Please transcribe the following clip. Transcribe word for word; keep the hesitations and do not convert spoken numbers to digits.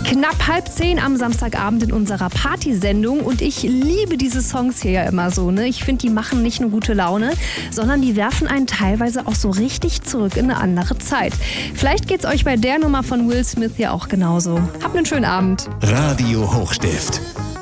Knapp halb zehn am Samstagabend in unserer Partysendung und ich liebe diese Songs hier ja immer so. Ne? Ich finde, die machen nicht nur gute Laune, sondern die werfen einen teilweise auch so richtig zurück in eine andere Zeit. Vielleicht geht's euch bei der Nummer von Will Smith ja auch genauso. Habt einen schönen Abend. Radio Hochstift.